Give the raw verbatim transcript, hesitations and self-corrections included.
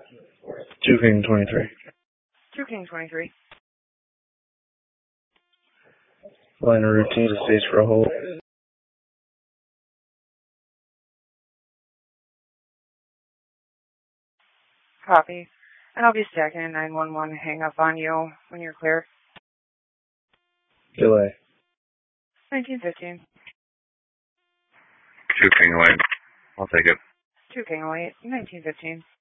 two King twenty-three. two King twenty-three. Line of routine stays for a hold. Copy. And I'll be stacking a nine one one hang up on you when you're clear. Delay. nineteen fifteen. two King oh eight. I'll take it. two King oh eight, nineteen fifteen.